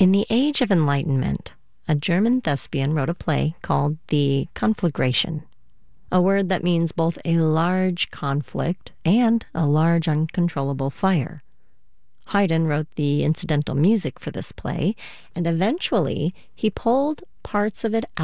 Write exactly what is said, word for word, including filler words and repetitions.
In the Age of Enlightenment, a German thespian wrote a play called The Conflagration, a word that means both a large conflict and a large uncontrollable fire. Haydn wrote the incidental music for this play, and eventually he pulled parts of it